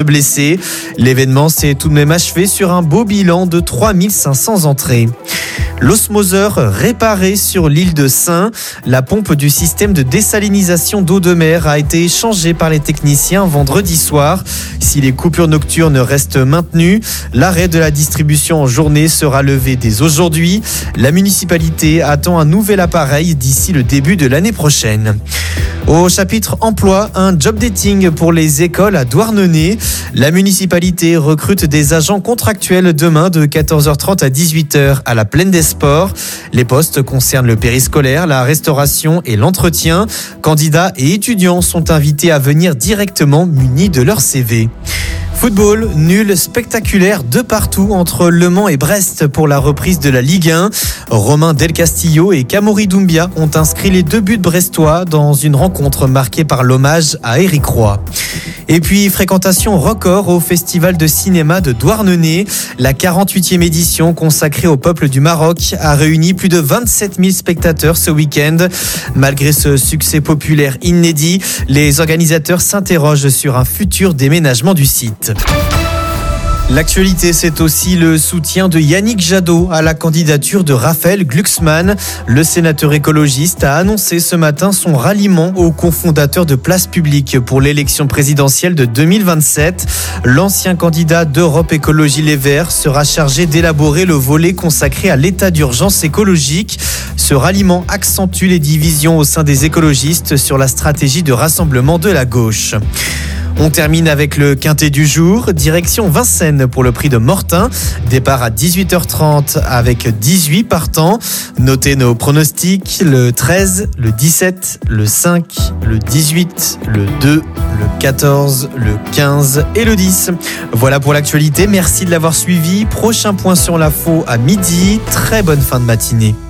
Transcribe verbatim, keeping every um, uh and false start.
blessés. L'événement s'est tout de même achevé sur un beau bilan de trois mille cinq cents entrées. L'osmoseur réparé sur l'île de Sein. La pompe du système de désalinisation d'eau de mer a été changée par les techniciens vendredi soir. Si les coupures nocturnes restent maintenues, l'arrêt de la distribution en journée sera levé dès aujourd'hui. La municipalité attend un nouvel appareil d'ici le début de l'année prochaine. Au chapitre emploi, un job dating pour les écoles à Douarnenez. La municipalité recrute des agents contractuels demain de quatorze heures trente à dix-huit heures à la Plaine des Sports. Les postes concernent le périscolaire, la restauration et l'entretien. Candidats et étudiants sont invités à venir directement munis de leur C V. Football, nul spectaculaire de partout entre Le Mans et Brest pour la reprise de la Ligue un. Romain Del Castillo et Kamori Doumbia ont inscrit les deux buts brestois dans une rencontre marquée par l'hommage à Éric Roy. Et puis, fréquentation record au Festival de cinéma de Douarnenez. La quarante-huitième édition consacrée au peuple du Maroc a réuni plus de vingt-sept mille spectateurs ce week-end. Malgré ce succès populaire inédit, les organisateurs s'interrogent sur un futur déménagement du site. L'actualité, c'est aussi le soutien de Yannick Jadot à la candidature de Raphaël Glucksmann. Le sénateur écologiste a annoncé ce matin son ralliement au cofondateur de Place Publique pour l'élection présidentielle de deux mille vingt-sept. L'ancien candidat d'Europe Écologie Les Verts sera chargé d'élaborer le volet consacré à l'état d'urgence écologique. Ce ralliement accentue les divisions au sein des écologistes sur la stratégie de rassemblement de la gauche. On termine avec le quintet du jour, direction Vincennes pour le prix de Mortain. Départ à dix-huit heures trente avec dix-huit partants. Notez nos pronostics, le treize, le dix-sept, le cinq, le dix-huit, le deux, le quatorze, le quinze et le dix. Voilà pour l'actualité, merci de l'avoir suivi. Prochain point sur l'info à midi, très bonne fin de matinée.